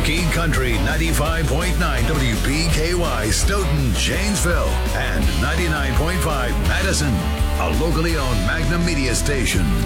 King Country 95.9 WPKY, Stoughton, Janesville, and 99.5 Madison, a locally owned Magnum Media station.